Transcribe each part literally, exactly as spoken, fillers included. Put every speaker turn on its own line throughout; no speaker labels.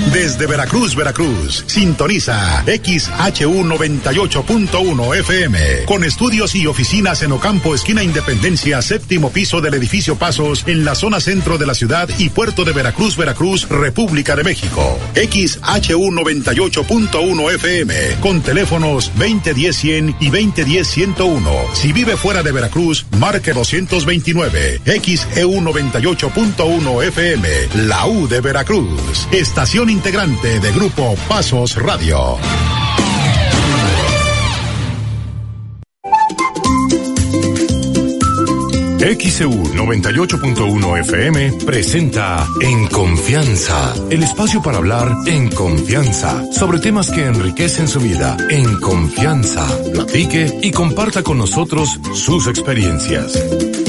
Desde Veracruz, Veracruz, sintoniza X H U noventa y ocho punto uno F M, con estudios y oficinas en Ocampo, esquina Independencia, séptimo piso del edificio Pasos, en la zona centro de la ciudad y puerto de Veracruz, Veracruz, República de México. X H U noventa y ocho punto uno F M, con teléfonos veinte diez cien y veinte diez ciento uno. Si vive fuera de Veracruz, marque doscientos veintinueve. X E U noventa y ocho punto uno F M, la U de Veracruz. Estación integrante de Grupo Pasos Radio.
X E U noventa y ocho punto uno F M presenta En Confianza, el espacio para hablar en confianza sobre temas que enriquecen su vida. En confianza, platique y comparta con nosotros sus experiencias.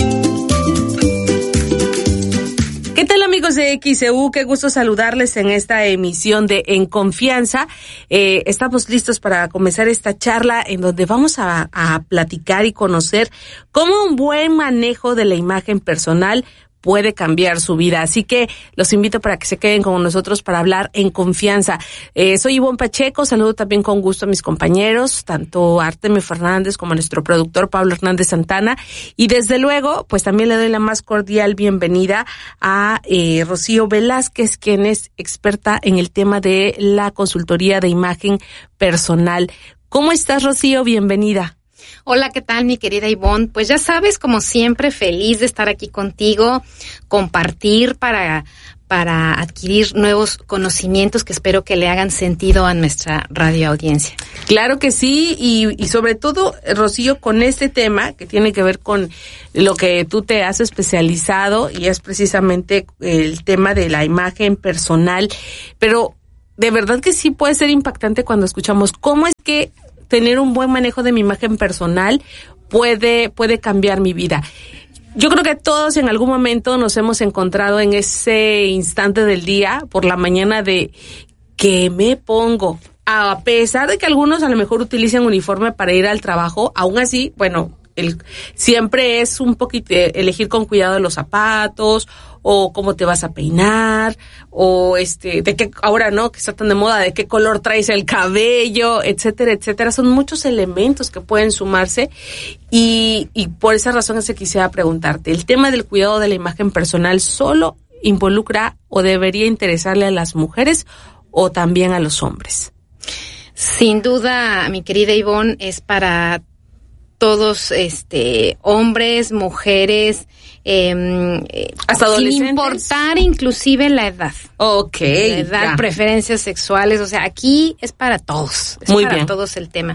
¿Qué tal, amigos de X E U? Qué gusto saludarles en esta emisión de En Confianza. Eh, estamos listos para comenzar esta charla en donde vamos a, a platicar y conocer cómo un buen manejo de la imagen personal puede cambiar su vida. Así que los invito para que se queden con nosotros para hablar en confianza. Eh, soy Ivonne Pacheco, saludo también con gusto a mis compañeros, tanto Artemio Fernández como a nuestro productor Pablo Hernández Santana. Y desde luego, pues también le doy la más cordial bienvenida a eh, Rocío Velázquez, quien es experta en el tema de la consultoría de imagen personal. ¿Cómo estás, Rocío? Bienvenida.
Hola, ¿qué tal, mi querida Ivonne? Pues ya sabes, como siempre, feliz de estar aquí contigo, compartir para, para adquirir nuevos conocimientos que espero que le hagan sentido a nuestra radio audiencia.
Claro que sí, y, y sobre todo, Rocío, con este tema que tiene que ver con lo que tú te has especializado, y es precisamente el tema de la imagen personal, pero de verdad que sí puede ser impactante cuando escuchamos cómo es que tener un buen manejo de mi imagen personal puede, puede cambiar mi vida. Yo creo que todos en algún momento nos hemos encontrado en ese instante del día, por la mañana, de ¿qué me pongo? A pesar de que algunos a lo mejor utilizan uniforme para ir al trabajo, aún así, bueno, el, siempre es un poquito elegir con cuidado los zapatos, o cómo te vas a peinar, o este, de qué, ahora no, que está tan de moda, de qué color traes el cabello, etcétera, etcétera. Son muchos elementos que pueden sumarse, y, y por esa razón es que quisiera preguntarte, ¿el tema del cuidado de la imagen personal solo involucra o debería interesarle a las mujeres o también a los hombres?
Sin duda, mi querida Ivonne, es para todos, este, hombres, mujeres, eh,
hasta adolescentes,
sin importar inclusive la edad.
Okay,
la edad,
ya.
Preferencias sexuales, o sea, aquí es para todos, es
Muy
para
bien.
todos el tema.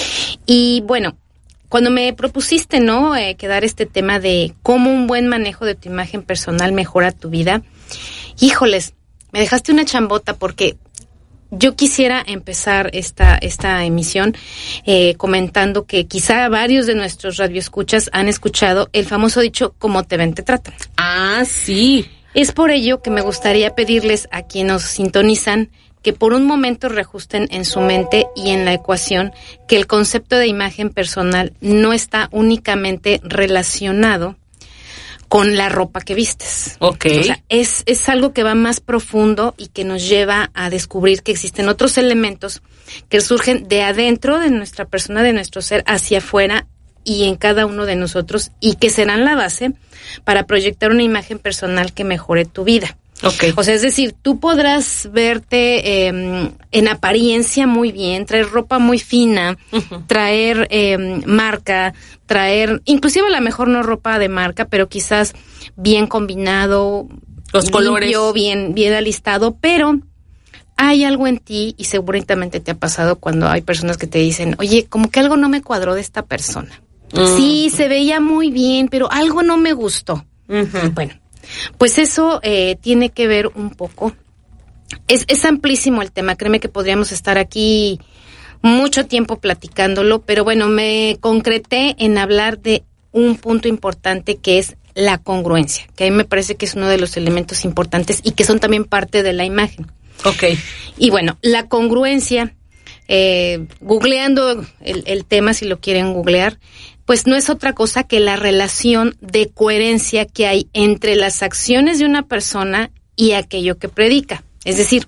Y bueno, cuando me propusiste, ¿no?, eh, que dar este tema de cómo un buen manejo de tu imagen personal mejora tu vida, híjoles, me dejaste una chambota, porque yo quisiera empezar esta esta emisión eh, comentando que quizá varios de nuestros radioescuchas han escuchado el famoso dicho, como te ven, te tratan.
Ah, sí.
Es por ello que me gustaría pedirles a quienes nos sintonizan que por un momento reajusten en su mente y en la ecuación que el concepto de imagen personal no está únicamente relacionado con la ropa que vistes.
Okay.
O sea, es, es algo que va más profundo y que nos lleva a descubrir que existen otros elementos que surgen de adentro de nuestra persona, de nuestro ser, hacia afuera y en cada uno de nosotros, y que serán la base para proyectar una imagen personal que mejore tu vida.
Okay.
O sea, es decir, tú podrás verte eh, en apariencia muy bien, traer ropa muy fina, uh-huh. traer eh, marca, traer, inclusive a lo mejor no ropa de marca, pero quizás bien combinado,
los colores,
limpio, bien, bien alistado, pero hay algo en ti, y seguramente te ha pasado cuando hay personas que te dicen, oye, como que algo no me cuadró de esta persona. Uh-huh. Sí, se veía muy bien, pero algo no me gustó. Uh-huh. Bueno, pues eso eh, tiene que ver un poco, es, es amplísimo el tema, créeme que podríamos estar aquí mucho tiempo platicándolo, pero bueno, me concreté en hablar de un punto importante que es la congruencia, que a mí me parece que es uno de los elementos importantes y que son también parte de la imagen.
Okay.
Y bueno, la congruencia, eh, googleando el, el tema, si lo quieren googlear, pues no es otra cosa que la relación de coherencia que hay entre las acciones de una persona y aquello que predica. Es decir,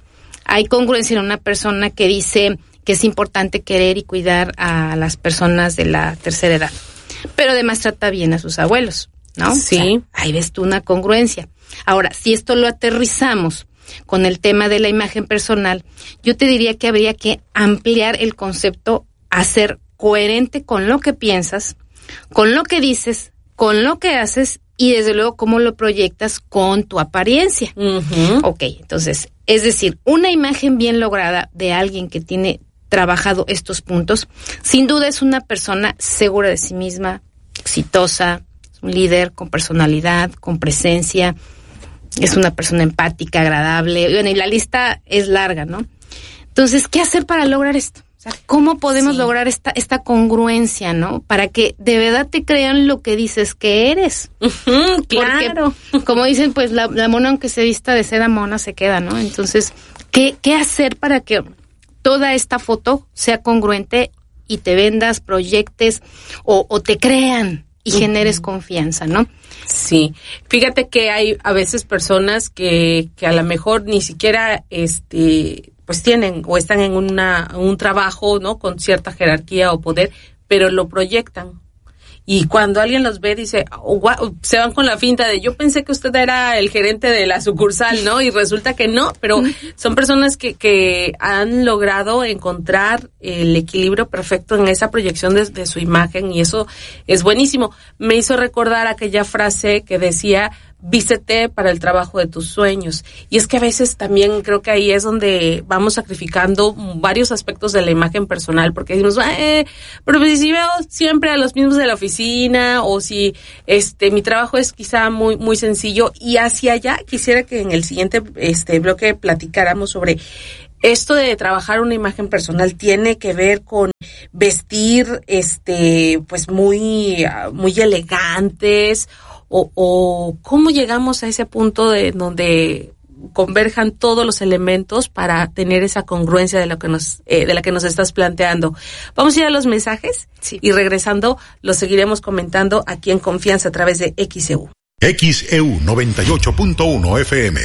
Hay congruencia en una persona que dice que es importante querer y cuidar a las personas de la tercera edad, pero además trata bien a sus abuelos, ¿no?
Sí.
O sea, ahí ves tú una congruencia. Ahora, si esto lo aterrizamos con el tema de la imagen personal, yo te diría que habría que ampliar el concepto a ser coherente con lo que piensas, con lo que dices, con lo que haces y desde luego cómo lo proyectas con tu apariencia.
Uh-huh.
Ok, entonces, es decir, una imagen bien lograda de alguien que tiene trabajado estos puntos, sin duda es una persona segura de sí misma, exitosa, un líder con personalidad, con presencia, es una persona empática, agradable, bueno, y la lista es larga, ¿no? Entonces, ¿qué hacer para lograr esto? O sea, ¿cómo podemos sí. lograr esta esta congruencia, ¿no? Para que de verdad te crean lo que dices que eres.
Uh-huh, claro.
Porque, como dicen, pues la, la mona aunque se vista de seda mona se queda, ¿no? Entonces, ¿qué, qué hacer para que toda esta foto sea congruente y te vendas, proyectes o, o te crean y uh-huh. generes confianza, ¿no?
Sí, fíjate que hay a veces personas que, que a lo mejor ni siquiera este pues tienen o están en una un trabajo, ¿no? Con cierta jerarquía o poder, pero lo proyectan. Y cuando alguien los ve, dice, oh, wow, se van con la finta de, yo pensé que usted era el gerente de la sucursal, ¿no? Y resulta que no, pero son personas que, que han logrado encontrar el equilibrio perfecto en esa proyección de, de su imagen, y eso es buenísimo. Me hizo recordar aquella frase que decía, vístete para el trabajo de tus sueños. Y es que a veces también creo que ahí es donde vamos sacrificando varios aspectos de la imagen personal, porque decimos, eh, pero si veo siempre a los mismos de la oficina, o si este mi trabajo es quizá muy muy sencillo, y hacia allá quisiera que en el siguiente este bloque platicáramos sobre esto de trabajar una imagen personal. Tiene que ver con vestir este pues muy muy elegantes, o, o cómo llegamos a ese punto de donde converjan todos los elementos para tener esa congruencia de lo que nos eh, de la que nos estás planteando. Vamos a ir a los mensajes
sí.
y regresando los seguiremos comentando aquí en Confianza a través de X E U.
X E U noventa y ocho punto uno F M.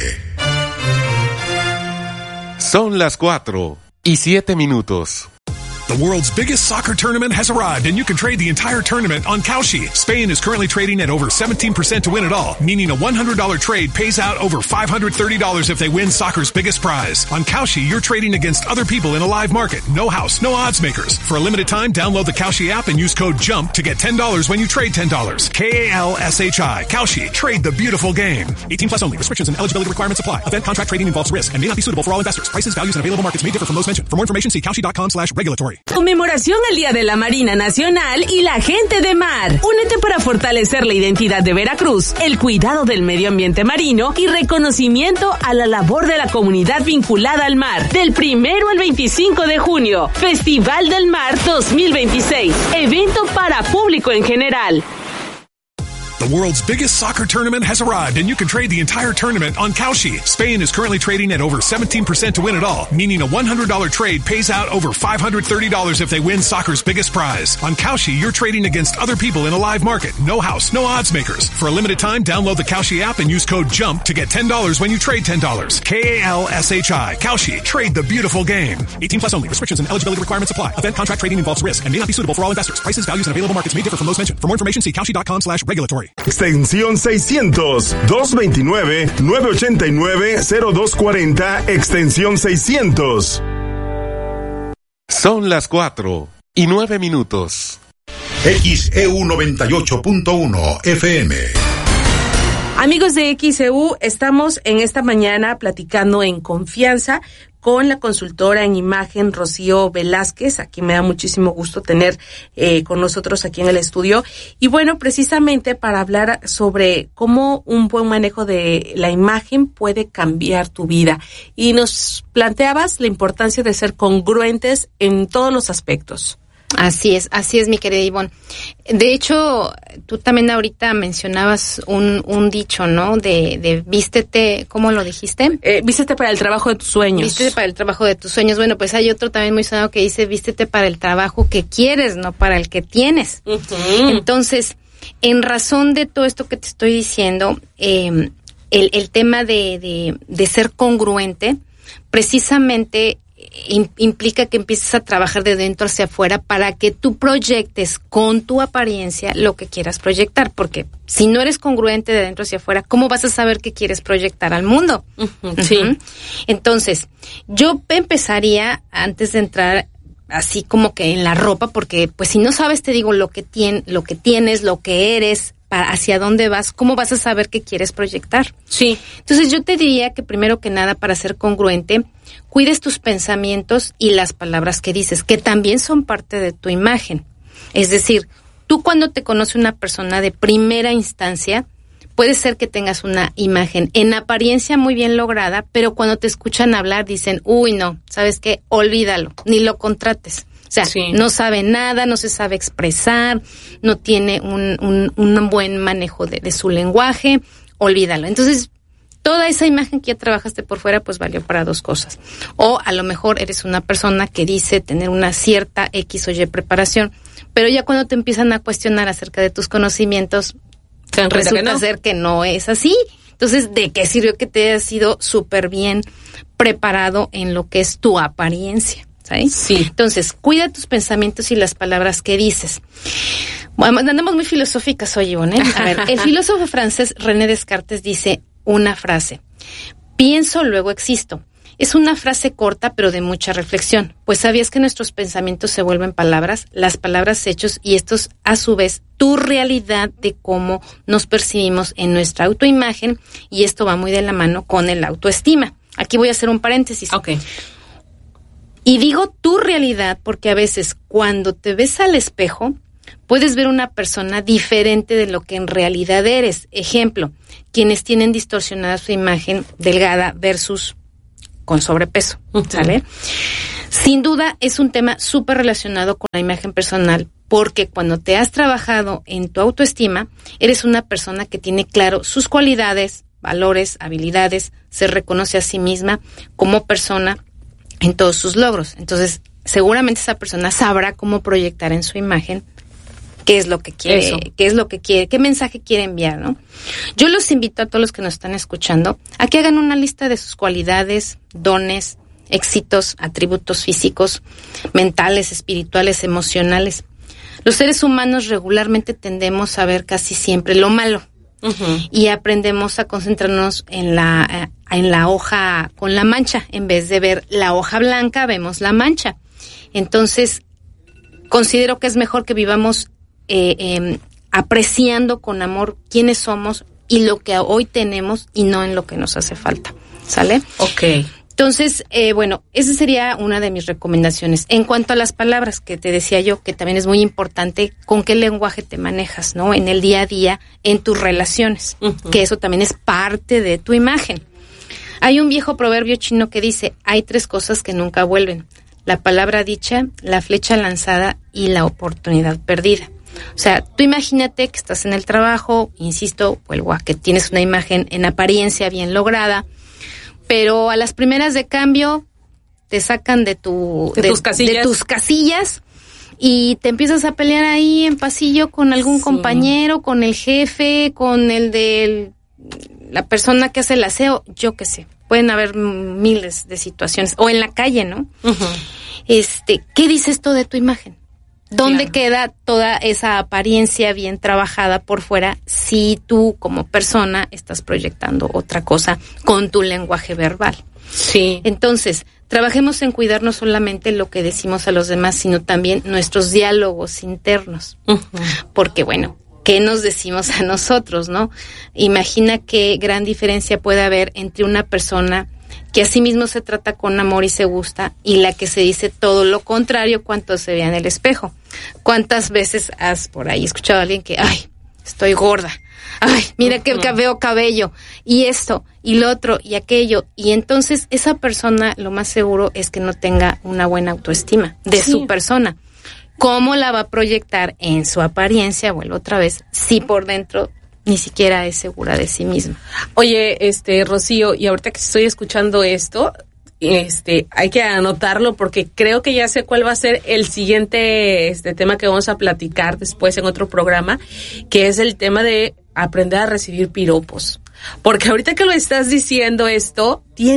Son las cuatro y siete minutos.
The world's biggest soccer tournament has arrived, and you can trade the entire tournament on Kalshi. Spain is currently trading at over seventeen percent to win it all, meaning a one hundred dollars trade pays out over five hundred thirty dollars if they win soccer's biggest prize. On Kalshi, you're trading against other people in a live market. No house, no odds makers. For a limited time, download the Kalshi app and use code JUMP to get ten dollars when you trade ten dollars. K A L S H I. Kalshi. Trade the beautiful game. eighteen plus only. Restrictions and eligibility requirements apply. Event contract trading involves risk and may not be suitable for all investors. Prices, values, and available markets may differ from those mentioned. For more information, see kalshi.com slash regulatory.
Conmemoración al Día de la Marina Nacional y la gente de mar. Únete para fortalecer la identidad de Veracruz, el cuidado del medio ambiente marino y reconocimiento a la labor de la comunidad vinculada al mar. Del primero al veinticinco de junio, Festival del Mar dos mil veintiséis. Evento para público en general.
The world's biggest soccer tournament has arrived, and you can trade the entire tournament on Kalshi. Spain is currently trading at over seventeen percent to win it all, meaning a one hundred dollars trade pays out over five hundred thirty dollars if they win soccer's biggest prize. On Kalshi, you're trading against other people in a live market. No house, no odds makers. For a limited time, download the Kalshi app and use code JUMP to get ten dollars when you trade ten dollars. K A L S H I. Kalshi. Trade the beautiful game. eighteen plus only. Restrictions and eligibility requirements apply. Event contract trading involves risk and may not be suitable for all investors. Prices, values, and available markets may differ from those mentioned. For more information, see kalshi.com slash regulatory.
Extensión seiscientos, dos veintinueve, nueve ochenta y nueve, cero dos cuarenta, extensión seiscientos.
Son las cuatro y nueve minutos.
X E U noventa y ocho punto uno F M.
Amigos de X E U, estamos en esta mañana platicando en confianza con la consultora en imagen Rocío Velázquez, a quien me da muchísimo gusto tener eh, con nosotros aquí en el estudio. Y bueno, precisamente para hablar sobre cómo un buen manejo de la imagen puede cambiar tu vida. Y nos planteabas la importancia de ser congruentes en todos los aspectos.
Así es, así es, mi querida Ivonne. De hecho, tú también ahorita mencionabas un, un dicho, ¿no? De, de vístete, ¿cómo lo dijiste?
Eh, vístete para el trabajo de tus sueños.
Vístete para el trabajo de tus sueños. Bueno, pues hay otro también muy sonado que dice, vístete para el trabajo que quieres, no para el que tienes. Uh-huh. Entonces, en razón de todo esto que te estoy diciendo, eh, el, el tema de, de, de ser congruente, precisamente implica que empieces a trabajar de dentro hacia afuera para que tú proyectes con tu apariencia lo que quieras proyectar, porque si no eres congruente de dentro hacia afuera, ¿cómo vas a saber qué quieres proyectar al mundo? Uh-huh, sí. Uh-huh. Entonces, yo empezaría antes de entrar así como que en la ropa, porque pues si no sabes, te digo, lo que tien, lo que tienes, lo que eres, para hacia dónde vas, ¿cómo vas a saber qué quieres proyectar?
Sí.
Entonces yo te diría que primero que nada, para ser congruente, cuides tus pensamientos y las palabras que dices, que también son parte de tu imagen. Es decir, tú cuando te conoce una persona de primera instancia, puede ser que tengas una imagen en apariencia muy bien lograda, pero cuando te escuchan hablar dicen, uy, no, ¿sabes qué? Olvídalo, ni lo contrates. O sea, sí. no sabe nada, no se sabe expresar, no tiene un, un, un buen manejo de, de su lenguaje, olvídalo. Entonces, toda esa imagen que ya trabajaste por fuera, pues valió para dos cosas. O a lo mejor eres una persona que dice tener una cierta X o Y preparación, pero ya cuando te empiezan a cuestionar acerca de tus conocimientos, resulta que no. ser que no es así. Entonces, ¿de qué sirvió que te hayas sido súper bien preparado en lo que es tu apariencia? ¿Sabes?
Sí.
Entonces, cuida tus pensamientos y las palabras que dices. Bueno, andamos muy filosóficas hoy, Ivonne, ¿eh? A ver, el filósofo francés René Descartes dice una frase: pienso, luego existo. Es una frase corta, pero de mucha reflexión, pues sabías que nuestros pensamientos se vuelven palabras, las palabras hechos, y estos, a su vez, tu realidad de cómo nos percibimos en nuestra autoimagen, y esto va muy de la mano con el autoestima. Aquí voy a hacer un paréntesis.
Ok.
Y digo tu realidad porque a veces cuando te ves al espejo puedes ver una persona diferente de lo que en realidad eres. Ejemplo, quienes tienen distorsionada su imagen delgada versus con sobrepeso, ¿sale? Uh-huh. Sin duda es un tema súper relacionado con la imagen personal, porque cuando te has trabajado en tu autoestima, eres una persona que tiene claro sus cualidades, valores, habilidades, se reconoce a sí misma como persona en todos sus logros. Entonces, seguramente esa persona sabrá cómo proyectar en su imagen qué es lo que quiere, Eso. qué es lo que quiere, qué mensaje quiere enviar, ¿no? Yo los invito a todos los que nos están escuchando a que hagan una lista de sus cualidades, dones, éxitos, atributos físicos, mentales, espirituales, emocionales. Los seres humanos regularmente tendemos a ver casi siempre lo malo. Uh-huh. Y aprendemos a concentrarnos en la en la hoja con la mancha. En vez de ver la hoja blanca, vemos la mancha. Entonces, considero que es mejor que vivamos eh, eh, apreciando con amor quiénes somos y lo que hoy tenemos, y no en lo que nos hace falta. ¿Sale?
Ok.
Entonces, eh, bueno, esa sería una de mis recomendaciones. En cuanto a las palabras, que te decía yo, que también es muy importante con qué lenguaje te manejas, ¿no? En el día a día, en tus relaciones, uh-huh. que eso también es parte de tu imagen. Hay un viejo proverbio chino que dice, hay tres cosas que nunca vuelven: la palabra dicha, la flecha lanzada y la oportunidad perdida. O sea, tú imagínate que estás en el trabajo, insisto, vuelvo a que tienes una imagen en apariencia bien lograda, pero a las primeras de cambio te sacan de tu
de, de, tus, casillas.
de tus casillas y te empiezas a pelear ahí en pasillo con algún sí. compañero, con el jefe, con el de la persona que hace el aseo, yo qué sé. Pueden haber miles de situaciones, o en la calle, ¿no? Uh-huh. Este, ¿qué dice esto de tu imagen? ¿Dónde claro. queda toda esa apariencia bien trabajada por fuera si tú como persona estás proyectando otra cosa con tu lenguaje verbal?
Sí.
Entonces, trabajemos en cuidar no solamente lo que decimos a los demás, sino también nuestros diálogos internos. Uh-huh. Porque, bueno, ¿qué nos decimos a nosotros, no? Imagina qué gran diferencia puede haber entre una persona que a sí mismo se trata con amor y se gusta, y la que se dice todo lo contrario cuando se vea en el espejo. ¿Cuántas veces has por ahí escuchado a alguien que, ay, estoy gorda, ay, mira que uh-huh. veo cabello, y esto, y lo otro, y aquello? Y entonces esa persona lo más seguro es que no tenga una buena autoestima de sí. su persona. ¿Cómo la va a proyectar en su apariencia? Vuelvo otra vez, si por dentro ni siquiera es segura de sí misma.
Oye, este, Rocío, y ahorita que estoy escuchando esto, este, hay que anotarlo porque creo que ya sé cuál va a ser el siguiente este tema que vamos a platicar después en otro programa, que es el tema de aprender a recibir piropos. Porque ahorita que lo estás diciendo esto, tiene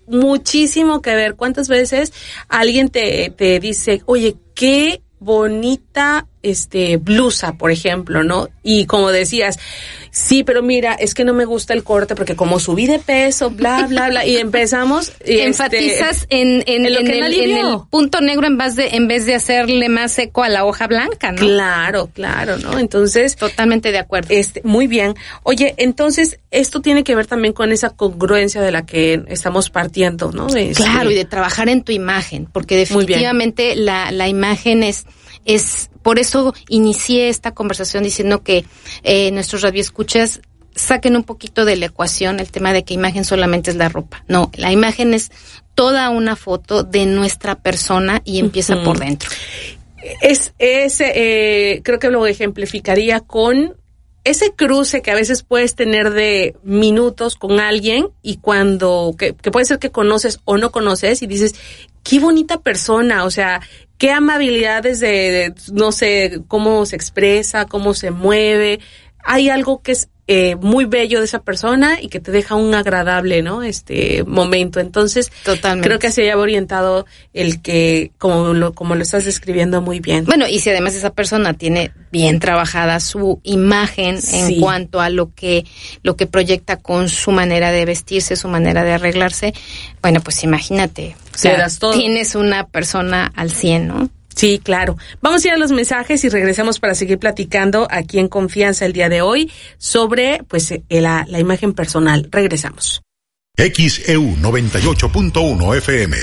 muchísimo que ver. ¿Cuántas veces alguien te, te dice, oye, qué bonita este blusa, por ejemplo, ¿no? Y como decías, sí, pero mira, es que no me gusta el corte porque como subí de peso, bla, bla, bla, y empezamos... Y
enfatizas
este,
en, en,
en, lo
en,
que
el, en el punto negro en vez de en vez de hacerle más eco a la hoja blanca, ¿no?
Claro, claro, ¿no? Entonces...
Totalmente de acuerdo.
Este, muy bien. Oye, entonces, esto tiene que ver también con esa congruencia de la que estamos partiendo, ¿no? Este,
claro, y de trabajar en tu imagen, porque definitivamente la, la imagen es... es por eso inicié esta conversación diciendo que eh, nuestros radioescuchas saquen un poquito de la ecuación el tema de que imagen solamente es la ropa. No, la imagen es toda una foto de nuestra persona y empieza uh-huh. por dentro.
Es, es eh, creo que lo ejemplificaría con ese cruce que a veces puedes tener de minutos con alguien y cuando, que, que puede ser que conoces o no conoces y dices, qué bonita persona, o sea, qué amabilidades de, de, no sé, cómo se expresa, cómo se mueve. Hay algo que es eh, muy bello de esa persona y que te deja un agradable, ¿no? Este momento. Entonces, totalmente. Creo que así haya orientado el que, como lo, como lo estás describiendo muy bien.
Bueno, y si además esa persona tiene bien trabajada su imagen sí. en cuanto a lo que, lo que proyecta con su manera de vestirse, su manera de arreglarse, bueno, pues imagínate. O sea, todo. Tienes una persona al cien, ¿no?
Sí, claro. Vamos a ir a los mensajes y regresamos para seguir platicando aquí en Confianza el día de hoy sobre pues la, la imagen personal. Regresamos.
X E U noventa y ocho punto uno F M.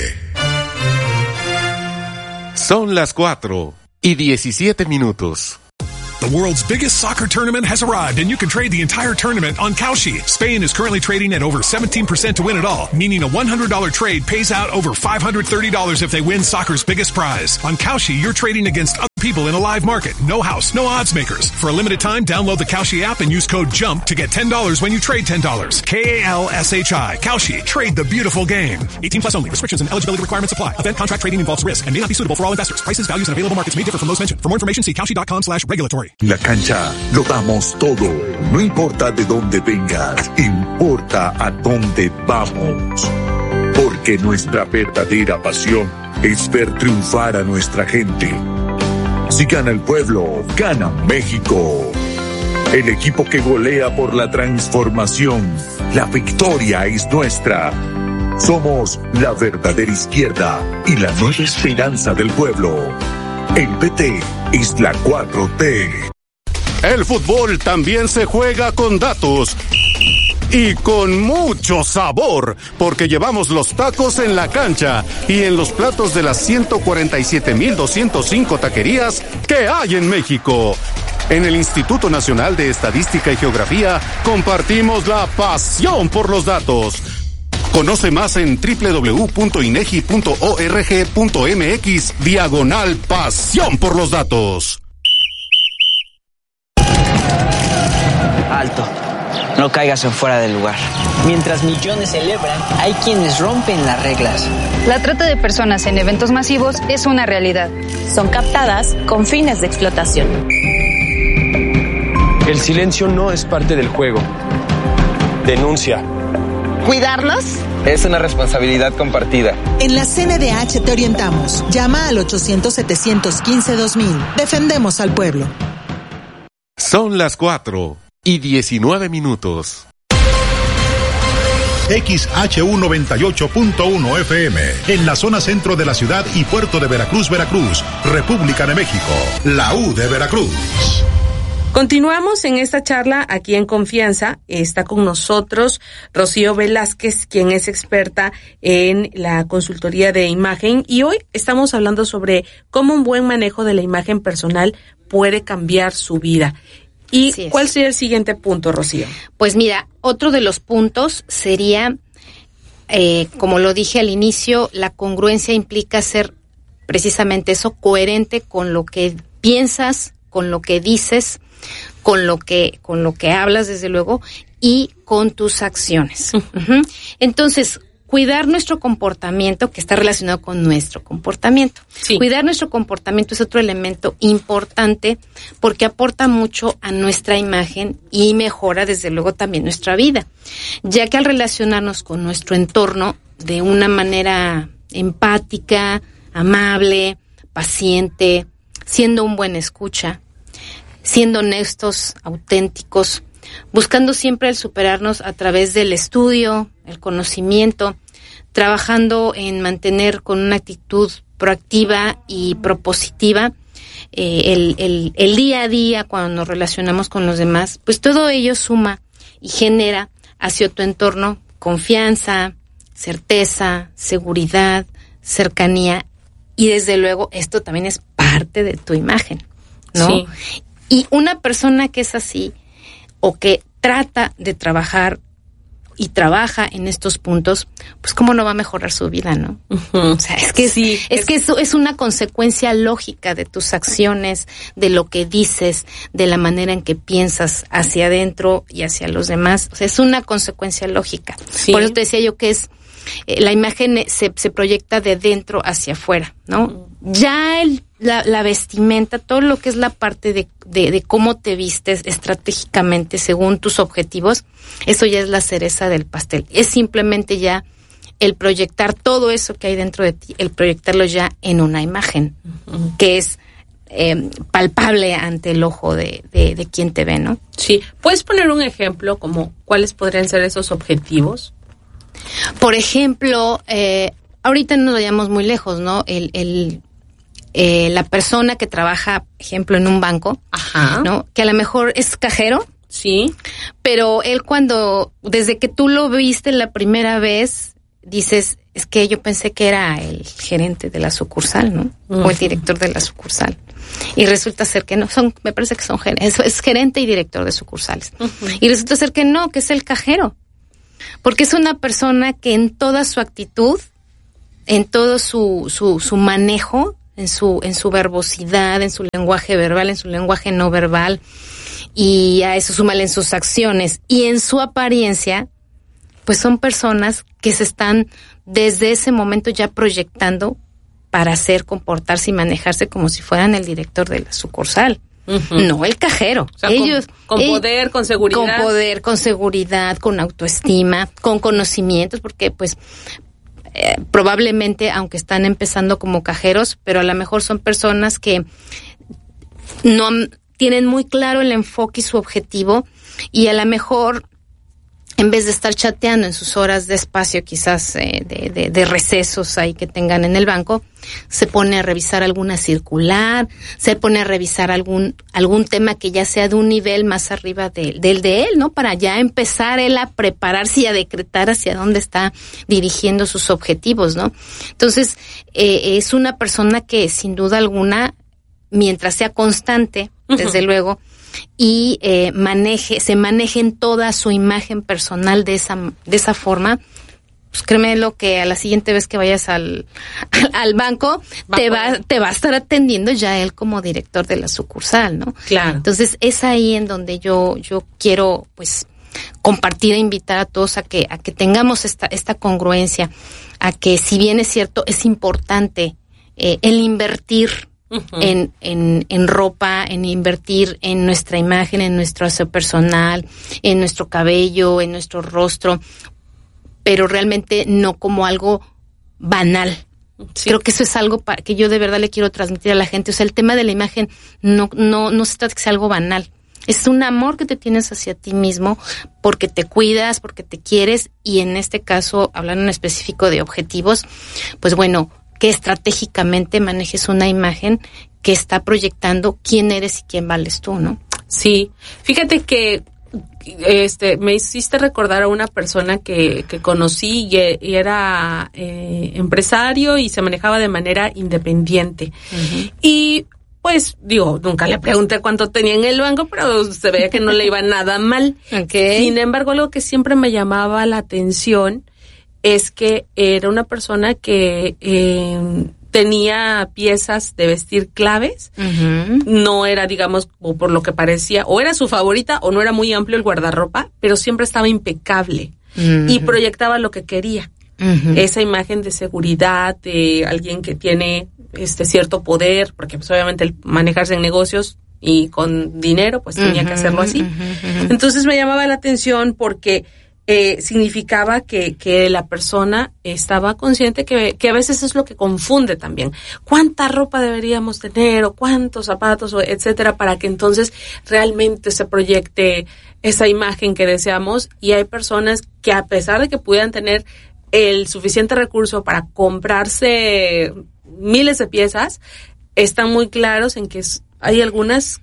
Son las cuatro y diecisiete minutos.
The world's biggest soccer tournament has arrived, and you can trade the entire tournament on Kalshi. Spain is currently trading at over seventeen percent to win it all, meaning a one hundred dollars trade pays out over five hundred thirty dollars if they win soccer's biggest prize. On Kalshi, you're trading against other people in a live market. No house, no odds makers. For a limited time, download the Kalshi app and use code JUMP to get ten dollars when you trade ten dollars. K A L S H I. Kalshi. Trade the beautiful game. eighteen plus only. Restrictions and eligibility requirements apply. Event contract trading involves risk and may not be suitable for all investors. Prices, values, and available markets may differ from those mentioned. For more information, see kalshi.com slash regulatory.
La cancha lo damos todo. No importa de dónde vengas, importa a dónde vamos. Porque nuestra verdadera pasión es ver triunfar a nuestra gente. Si gana el pueblo, gana México. El equipo que golea por la transformación. La victoria es nuestra. Somos la verdadera izquierda y la nueva esperanza del pueblo. El P T es la cuatro T.
El fútbol también se juega con datos y con mucho sabor, porque llevamos los tacos en la cancha y en los platos de las ciento cuarenta y siete mil doscientas cinco taquerías que hay en México. En el Instituto Nacional de Estadística y Geografía compartimos la pasión por los datos. Conoce más en doble u doble u doble u punto inegi punto org punto mx diagonal pasión por los datos.
Alto, no caigas en fuera del lugar. Mientras millones celebran, hay quienes rompen las reglas.
La trata de personas en eventos masivos es una realidad.
Son captadas con fines de explotación.
El silencio no es parte del juego. Denuncia.
¿Cuidarlos?
Es una responsabilidad compartida.
En la C N D H te orientamos. Llama al ochocientos, setecientos quince, dos mil. Defendemos al pueblo.
Son las cuatro y diecinueve minutos.
X H U noventa y ocho punto uno F M, en la zona centro de la ciudad y puerto de Veracruz, Veracruz, República de México, la U de Veracruz.
Continuamos en esta charla aquí en Confianza. Está con nosotros Rocío Velázquez, quien es experta en la consultoría de imagen, y hoy estamos hablando sobre cómo un buen manejo de la imagen personal puede cambiar su vida. ¿Y cuál sería el siguiente punto, Rocío?
Pues mira, otro de los puntos sería, eh, como lo dije al inicio, la congruencia implica ser precisamente eso, coherente con lo que piensas, con lo que dices, con lo que, con lo que hablas, desde luego, y con tus acciones. Uh-huh. Entonces, cuidar nuestro comportamiento, que está relacionado con nuestro comportamiento. Sí. Cuidar nuestro comportamiento es otro elemento importante porque aporta mucho a nuestra imagen y mejora, desde luego, también nuestra vida, ya que al relacionarnos con nuestro entorno de una manera empática, amable, paciente, siendo un buen escucha, siendo honestos, auténticos, buscando siempre el superarnos a través del estudio, el conocimiento, trabajando en mantener con una actitud proactiva y propositiva eh, el, el, el día a día cuando nos relacionamos con los demás, pues todo ello suma y genera hacia tu entorno confianza, certeza, seguridad, cercanía, y desde luego esto también es parte de tu imagen, ¿no? Sí. Y una persona que es así o que trata de trabajar y trabaja en estos puntos, pues cómo no va a mejorar su vida, ¿no? Uh-huh. O sea, es que sí, es, es que eso es una consecuencia lógica de tus acciones, de lo que dices, de la manera en que piensas hacia adentro y hacia los demás. O sea, es una consecuencia lógica. Sí. Por eso te decía yo que es eh, la imagen se, se proyecta de dentro hacia afuera, ¿no? Uh-huh. Ya el La, la vestimenta, todo lo que es la parte de, de, de cómo te vistes estratégicamente según tus objetivos, eso ya es la cereza del pastel. Es simplemente ya el proyectar todo eso que hay dentro de ti, el proyectarlo ya en una imagen, uh-huh. que es eh, palpable ante el ojo de, de, de quien te ve, ¿no?
Sí. ¿Puedes poner un ejemplo como cuáles podrían ser esos objetivos?
Por ejemplo, eh, ahorita no nos vayamos muy lejos, ¿no? El... el Eh, la persona que trabaja, ejemplo, en un banco, ajá, ¿no? Que a lo mejor es cajero.
Sí.
Pero él cuando, desde que tú lo viste la primera vez, dices, es que yo pensé que era el gerente de la sucursal, ¿no? Uh-huh. O el director de la sucursal. Y resulta ser que no, son, me parece que son, es, es gerente y director de sucursales. Uh-huh. Y resulta ser que no, que es el cajero. Porque es una persona que en toda su actitud, en todo su, su, su manejo, en su en su verbosidad, en su lenguaje verbal, en su lenguaje no verbal, y a eso súmale en sus acciones y en su apariencia, pues son personas que se están desde ese momento ya proyectando para hacer, comportarse y manejarse como si fueran el director de la sucursal. Uh-huh. No el cajero.
O sea,
ellos
con, con poder, ellos, con seguridad.
Con poder, con seguridad, con autoestima, con conocimientos, porque pues Eh, probablemente, aunque están empezando como cajeros, pero a lo mejor son personas que no tienen muy claro el enfoque y su objetivo, y a lo mejor en vez de estar chateando en sus horas de espacio, quizás eh, de, de, de recesos ahí que tengan en el banco, se pone a revisar alguna circular, se pone a revisar algún algún tema que ya sea de un nivel más arriba de, del de él, ¿no? Para ya empezar él a prepararse y a decretar hacia dónde está dirigiendo sus objetivos, ¿no? Entonces, eh, es una persona que sin duda alguna, mientras sea constante, uh-huh. desde luego, y eh, maneje, se maneje en toda su imagen personal de esa, de esa forma, pues créeme lo que a la siguiente vez que vayas al, al, al banco, va te va, te va a estar atendiendo ya él como director de la sucursal, ¿no?
Claro.
Entonces es ahí en donde yo, yo quiero, pues, compartir e invitar a todos a que, a que tengamos esta, esta congruencia, a que si bien es cierto, es importante eh, el invertir Uh-huh. En, en, en ropa, en invertir en nuestra imagen, en nuestro aseo personal, en nuestro cabello, en nuestro rostro, pero realmente no como algo banal. Sí. Creo que eso es algo para, que yo de verdad le quiero transmitir a la gente. O sea, el tema de la imagen no, no, no se trata de que sea algo banal. Es un amor que te tienes hacia ti mismo porque te cuidas, porque te quieres, y en este caso, hablando en específico de objetivos, pues bueno, que estratégicamente manejes una imagen que está proyectando quién eres y quién vales tú, ¿no?
Sí, fíjate que este me hiciste recordar a una persona que, que conocí y, y era eh, empresario y se manejaba de manera independiente. Uh-huh. Y pues, digo, nunca le pregunté cuánto tenía en el banco, pero se veía que no le iba nada mal.
Okay.
Sin embargo, algo que siempre me llamaba la atención es que era una persona que eh, tenía piezas de vestir claves, uh-huh. no era, digamos, o por lo que parecía, o era su favorita o no era muy amplio el guardarropa, pero siempre estaba impecable uh-huh. y proyectaba lo que quería. Uh-huh. Esa imagen de seguridad, de alguien que tiene este cierto poder, porque pues obviamente el manejarse en negocios y con dinero, pues tenía uh-huh. que hacerlo así. Uh-huh. Entonces me llamaba la atención porque eh, significaba que, que la persona estaba consciente que, que a veces es lo que confunde también. ¿Cuánta ropa deberíamos tener o cuántos zapatos o etcétera para que entonces realmente se proyecte esa imagen que deseamos? Y hay personas que a pesar de que pudieran tener el suficiente recurso para comprarse miles de piezas, están muy claros en que hay algunas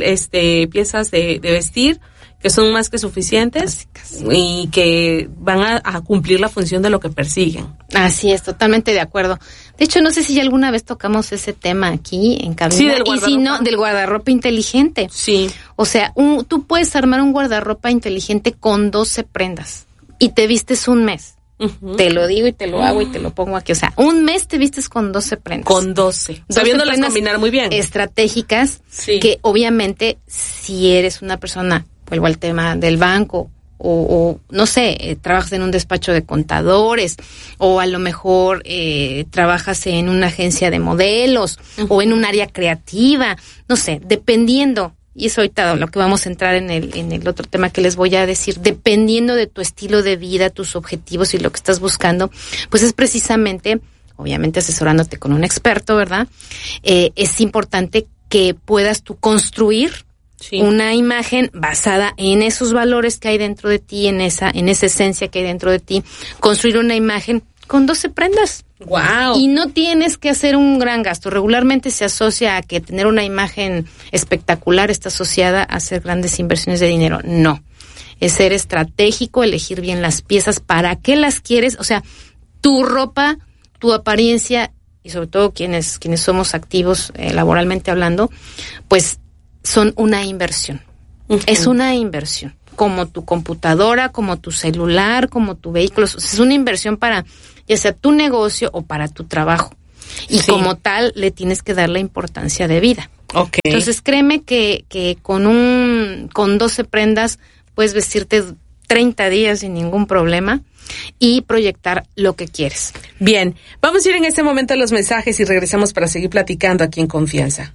este, piezas de, de vestir que son más que suficientes y que van a, a cumplir la función de lo que persiguen.
Así es, totalmente de acuerdo. De hecho, no sé si ya alguna vez tocamos ese tema aquí en cabina.
Sí, del guardarropa.
Y si no, del guardarropa inteligente.
Sí.
O sea, un, tú puedes armar un guardarropa inteligente con doce prendas y te vistes un mes. Uh-huh. Te lo digo y te lo hago y te lo pongo aquí. O sea, un mes te vistes con doce prendas.
Con doce. Sabiéndolas combinar muy bien.
Estratégicas, sí. Que obviamente si eres una persona, vuelvo al tema del banco, o, o no sé, eh, trabajas en un despacho de contadores, o a lo mejor eh, trabajas en una agencia de modelos, uh-huh. o en un área creativa, no sé, dependiendo. Y eso ahorita lo que vamos a entrar en el en el otro tema que les voy a decir, dependiendo de tu estilo de vida, tus objetivos y lo que estás buscando, pues es precisamente, obviamente asesorándote con un experto, ¿verdad? Eh, es importante que puedas tú construir sí. una imagen basada en esos valores que hay dentro de ti, en esa en esa esencia que hay dentro de ti, construir una imagen con doce prendas.
Wow.
Y no tienes que hacer un gran gasto. Regularmente se asocia a que tener una imagen espectacular está asociada a hacer grandes inversiones de dinero. No. Es ser estratégico, elegir bien las piezas, para qué las quieres. O sea, tu ropa, tu apariencia, y sobre todo quienes, quienes somos activos eh, laboralmente hablando, pues son una inversión. Uh-huh. Es una inversión. Como tu computadora, como tu celular, como tu vehículo. O sea, es una inversión para ya sea tu negocio o para tu trabajo. Y sí. como tal, le tienes que dar la importancia de vida.
Okay.
Entonces, créeme que, que con un con doce prendas puedes vestirte treinta días sin ningún problema y proyectar lo que quieres.
Bien, vamos a ir en este momento a los mensajes y regresamos para seguir platicando aquí en Confianza.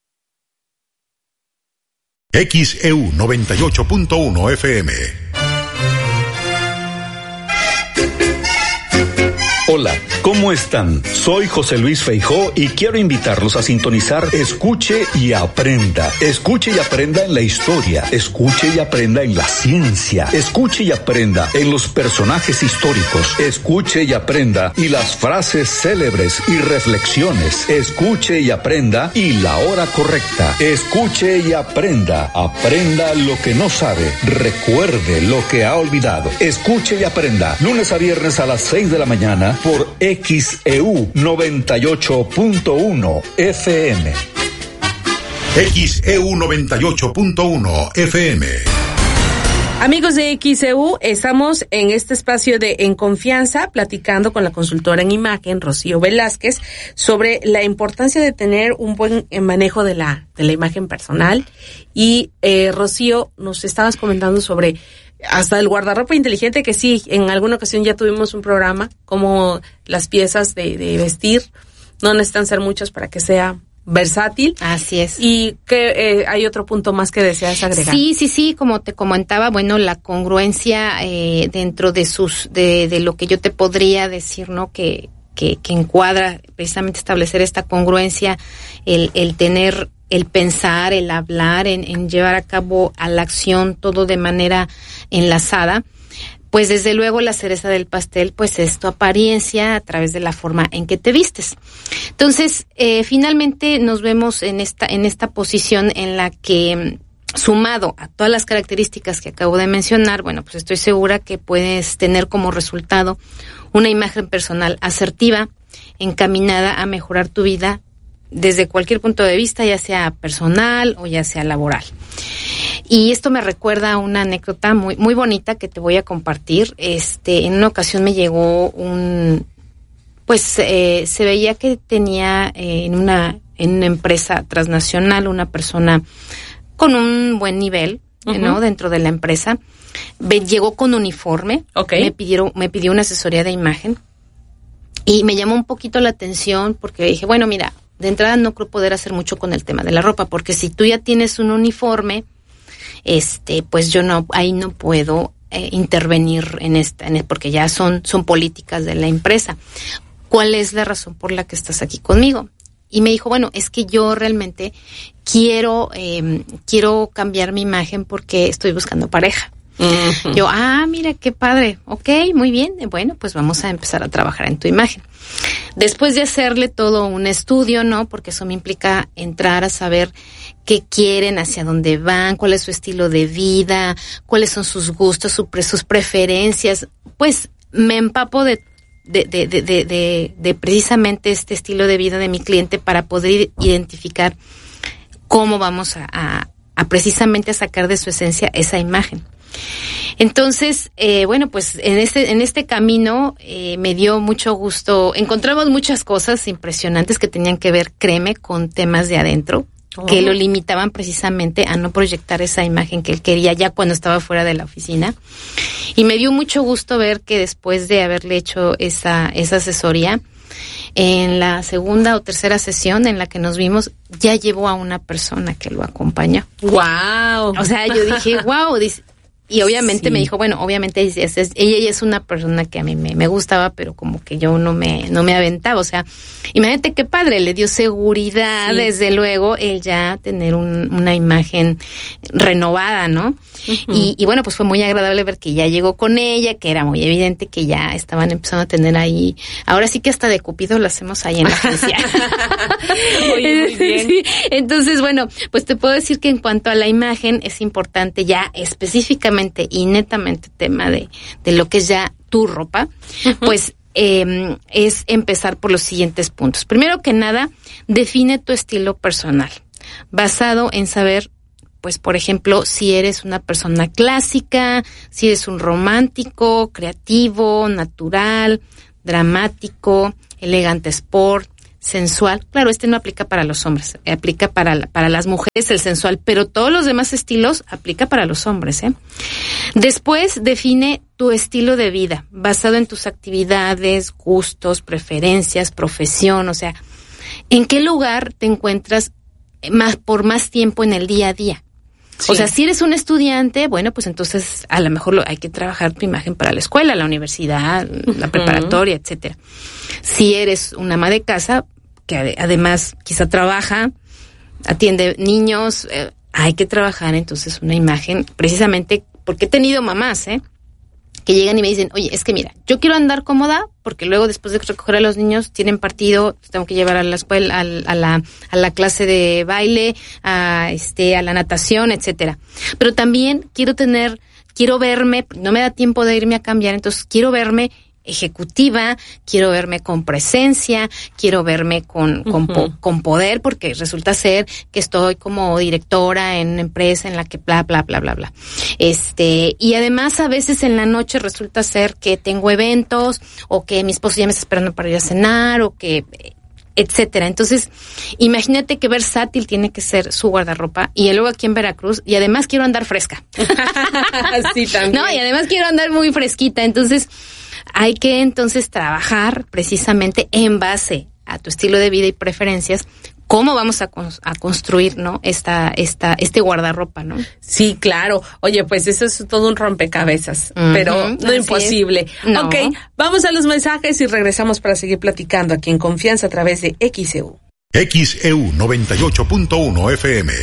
X E U noventa y ocho punto uno F M.
Hola, ¿cómo están? Soy José Luis Feijó y quiero invitarlos a sintonizar Escuche y Aprenda. Escuche y aprenda en la historia, escuche y aprenda en la ciencia, escuche y aprenda en los personajes históricos, escuche y aprenda y las frases célebres y reflexiones, escuche y aprenda y la hora correcta, escuche y aprenda, aprenda lo que no sabe, recuerde lo que ha olvidado, escuche y aprenda, lunes a viernes a las seis de la mañana por X E U noventa y ocho punto uno F M.
X E U noventa y ocho punto uno F M.
Amigos de X E U, estamos en este espacio de En Confianza platicando con la consultora en imagen, Rocío Velázquez, sobre la importancia de tener un buen manejo de la de la imagen personal. Y eh, Rocío, nos estabas comentando sobre hasta el guardarropa inteligente, que sí, en alguna ocasión ya tuvimos un programa, como las piezas de, de vestir no necesitan ser muchas para que sea versátil.
Así es.
Y que eh, hay otro punto más que deseas agregar.
Sí, sí, sí, como te comentaba, bueno, la congruencia eh, dentro de sus, de, de lo que yo te podría decir, ¿no? Que, que, que encuadra precisamente establecer esta congruencia, el, el tener, el pensar, el hablar, en, en llevar a cabo a la acción todo de manera enlazada. Pues desde luego la cereza del pastel, pues es tu apariencia a través de la forma en que te vistes. Entonces, eh, finalmente nos vemos en esta, en esta posición en la que, sumado a todas las características que acabo de mencionar, bueno, pues estoy segura que puedes tener como resultado una imagen personal asertiva, encaminada a mejorar tu vida desde cualquier punto de vista, ya sea personal o ya sea laboral. Y esto me recuerda a una anécdota muy muy bonita que te voy a compartir. Este, en una ocasión me llegó un, pues eh, se veía que tenía eh, en una en una empresa transnacional una persona con un buen nivel, uh-huh. ¿no? Dentro de la empresa. Me llegó con uniforme.
Okay.
Me pidieron me pidió una asesoría de imagen y me llamó un poquito la atención porque dije, bueno, mira, de entrada no creo poder hacer mucho con el tema de la ropa, porque si tú ya tienes un uniforme, este, pues yo no, ahí no puedo eh, intervenir en esta, en, porque ya son, son políticas de la empresa. ¿Cuál es la razón por la que estás aquí conmigo? Y me dijo, bueno, es que yo realmente quiero, eh, quiero cambiar mi imagen porque estoy buscando pareja. Uh-huh. Yo, ah, mira, qué padre. Ok, muy bien. Bueno, pues vamos a empezar a trabajar en tu imagen. Después de hacerle todo un estudio, ¿no? Porque eso me implica entrar a saber qué quieren, hacia dónde van, cuál es su estilo de vida, cuáles son sus gustos, su pre- sus preferencias. Pues me empapo de De, de, de, de, de, de precisamente este estilo de vida de mi cliente para poder identificar cómo vamos a, a, a precisamente a sacar de su esencia esa imagen. Entonces, eh, bueno, pues en este, en este camino eh, me dio mucho gusto. Encontramos muchas cosas impresionantes que tenían que ver, créeme, con temas de adentro, oh. que lo limitaban precisamente a no proyectar esa imagen que él quería ya cuando estaba fuera de la oficina. Y me dio mucho gusto ver que después de haberle hecho esa, esa asesoría, en la segunda o tercera sesión en la que nos vimos, ya llevó a una persona que lo acompañó.
¡Wow!
O sea, yo dije, wow, dice, y obviamente sí. me dijo, bueno, obviamente es, es, es, ella ya es una persona que a mí me, me gustaba, pero como que yo no me, no me aventaba. O sea, imagínate qué padre, le dio seguridad, sí. desde luego, el ya tener un, una imagen renovada, ¿no? Uh-huh. Y, y bueno, pues fue muy agradable ver que ya llegó con ella, que era muy evidente que ya estaban empezando a tener ahí, ahora sí que hasta de Cupido lo hacemos ahí en la agencia.
Oye, muy bien.
Sí. Entonces, bueno, pues te puedo decir que en cuanto a la imagen es importante ya específicamente y netamente tema de, de lo que es ya tu ropa, uh-huh. pues eh, es empezar por los siguientes puntos. Primero que nada, define tu estilo personal, basado en saber, pues por ejemplo, si eres una persona clásica, si eres un romántico, creativo, natural, dramático, elegante sport, sensual. Claro, este no aplica para los hombres, aplica para, para las mujeres el sensual, pero todos los demás estilos aplica para los hombres, ¿eh? Después define tu estilo de vida, basado en tus actividades, gustos, preferencias, profesión, o sea, ¿en qué lugar te encuentras más por más tiempo en el día a día? Sí. O sea, si eres un estudiante, bueno, pues entonces a lo mejor lo, hay que trabajar tu imagen para la escuela, la universidad, la preparatoria, uh-huh. etcétera. Si eres una ama de casa, que además quizá trabaja, atiende niños, eh, hay que trabajar entonces una imagen, precisamente porque he tenido mamás, ¿eh? que llegan y me dicen, oye, es que mira, yo quiero andar cómoda porque luego después de recoger a los niños tienen partido, tengo que llevar a la escuela, a, a la a la clase de baile, a este a la natación, etcétera. Pero también quiero tener, quiero verme, no me da tiempo de irme a cambiar, entonces quiero verme ejecutiva, quiero verme con presencia, quiero verme con, con, uh-huh. po, con poder, porque resulta ser que estoy como directora en una empresa en la que bla, bla, bla, bla, bla. Este, y además a veces en la noche resulta ser que tengo eventos, o que mi esposo ya me está esperando para ir a cenar, o que, etcétera. Entonces, imagínate qué versátil tiene que ser su guardarropa, y luego aquí en Veracruz, y además quiero andar fresca.
Sí, también.
No, y además quiero andar muy fresquita, entonces, hay que entonces trabajar precisamente en base a tu estilo de vida y preferencias, cómo vamos a, con, a construir, ¿no? Esta, esta, este guardarropa, ¿no?
Sí, claro. Oye, pues eso es todo un rompecabezas, uh-huh, pero no imposible.
No.
Ok, vamos a los mensajes y regresamos para seguir platicando aquí en Confianza a través de X E U.
X E U noventa y ocho punto uno F M.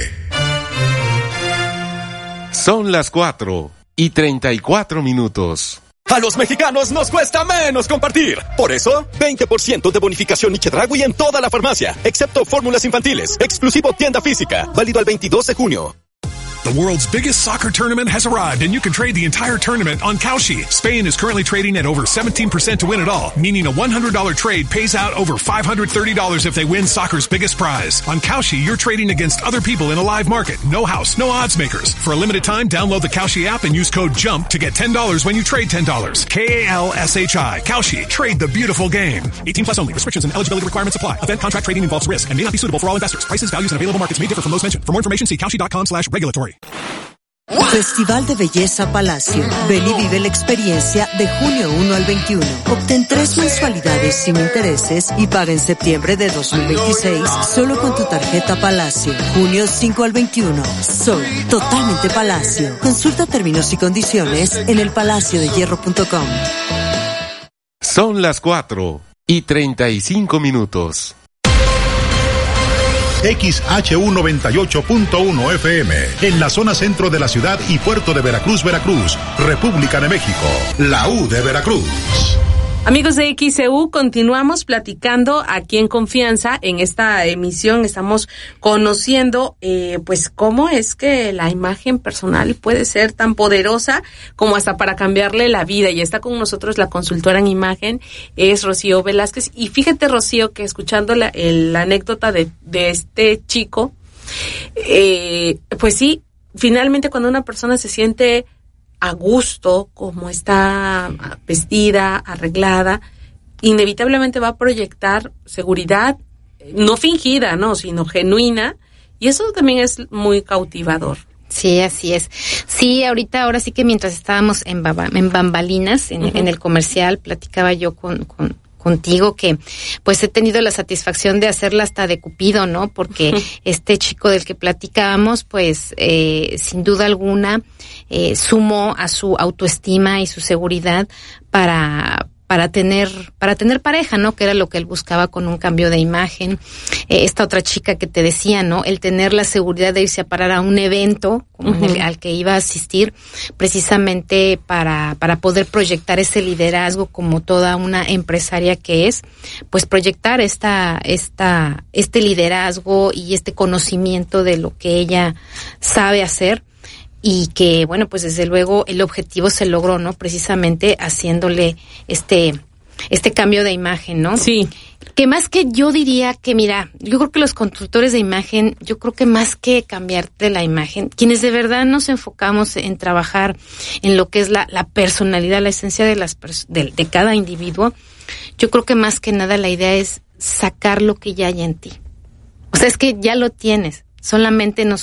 Son las cuatro y treinta y cuatro minutos.
A los mexicanos nos cuesta menos compartir. Por eso, veinte por ciento de bonificación y Chedraui en toda la farmacia, excepto fórmulas infantiles. Exclusivo tienda física. Válido al veintidós de junio.
The world's biggest soccer tournament has arrived, and you can trade the entire tournament on Kalshi. Spain is currently trading at over seventeen percent to win it all, meaning a one hundred dollars trade pays out over five hundred thirty dollars if they win soccer's biggest prize. On Kalshi, you're trading against other people in a live market. No house, no odds makers. For a limited time, download the Kalshi app and use code JUMP to get ten dollars when you trade ten dollars. K A L S H I. Kalshi. Trade the beautiful game. eighteen plus only. Restrictions and eligibility requirements apply. Event contract trading involves risk and may not be suitable for all investors. Prices, values, and available markets may differ from those mentioned. For more information, see kalshi dot com slash regulatory.
Festival de Belleza Palacio. Ven y vive la experiencia de junio primero al veintiuno. Obtén tres mensualidades sin intereses y paga en septiembre de dos mil veintiséis solo con tu tarjeta Palacio. junio cinco al veintiuno. Sol, totalmente Palacio. Consulta términos y condiciones en el palacio de hierro punto com.
Son las cuatro y treinta y cinco minutos.
X H U noventa y ocho punto uno F M, en la zona centro de la ciudad y puerto de Veracruz, Veracruz, República de México, la U de Veracruz.
Amigos de X E U, continuamos platicando aquí en Confianza. En esta emisión estamos conociendo, eh, pues, cómo es que la imagen personal puede ser tan poderosa como hasta para cambiarle la vida. Y está con nosotros la consultora en imagen, es Rocío Velázquez. Y fíjate, Rocío, que escuchando la, el, la anécdota de, de este chico, eh, pues sí, finalmente cuando una persona se siente a gusto, como está vestida, arreglada, inevitablemente va a proyectar seguridad, no fingida, no, sino genuina, y eso también es muy cautivador.
Sí, así es. Sí, ahorita, ahora sí que mientras estábamos en, baba, en bambalinas, en, uh-huh. en el comercial, platicaba yo con, con contigo que pues he tenido la satisfacción de hacerla hasta de Cupido, ¿no? Porque uh-huh. este chico del que platicábamos, pues eh, sin duda alguna eh, sumó a su autoestima y su seguridad para para tener para tener pareja, ¿no? Que era lo que él buscaba con un cambio de imagen. Eh, esta otra chica que te decía, ¿no? El tener la seguridad de irse a parar a un evento como uh-huh. el, al que iba a asistir, precisamente para para poder proyectar ese liderazgo como toda una empresaria que es, pues proyectar esta esta este liderazgo y este conocimiento de lo que ella sabe hacer. Y que, bueno, pues desde luego el objetivo se logró, ¿no? Precisamente haciéndole este este cambio de imagen, ¿no?
Sí.
Que más que yo diría que, mira, yo creo que los constructores de imagen, yo creo que más que cambiarte la imagen, quienes de verdad nos enfocamos en trabajar en lo que es la, la personalidad, la esencia de las pers- de, de cada individuo, yo creo que más que nada la idea es sacar lo que ya hay en ti. O sea, es que ya lo tienes, solamente nos